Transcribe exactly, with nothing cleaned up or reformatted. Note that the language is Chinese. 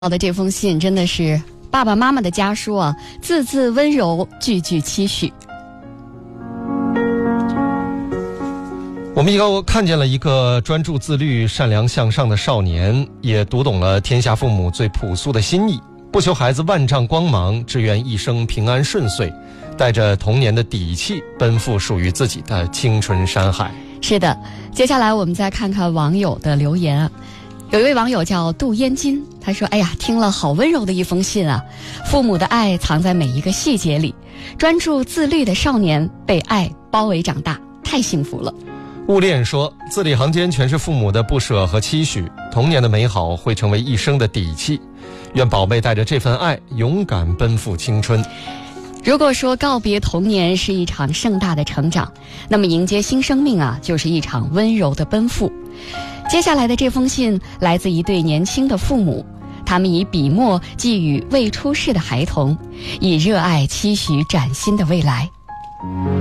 好的，这封信真的是爸爸妈妈的家书啊，字字温柔，句句期许。 我们又看见了一个专注自律、善良向上的少年，也读懂了天下父母最朴素的心意，不求孩子万丈光芒，只愿一生平安顺遂，带着童年的底气，奔赴属于自己的青春山海。 是的，接下来我们再看看网友的留言啊。有一位网友叫杜烟金，他说：“哎呀，听了好温柔的一封信啊！父母的爱藏在每一个细节里，专注自律的少年被爱包围长大，太幸福了。” 悟恋说：“字里行间全是父母的不舍和期许，童年的美好会成为一生的底气。愿宝贝带着这份爱，勇敢奔赴青春。” 如果说告别童年是一场盛大的成长，那么迎接新生命啊，就是一场温柔的奔赴。接下来的这封信来自一对年轻的父母，他们以笔墨寄予未出世的孩童，以热爱期许崭新的未来。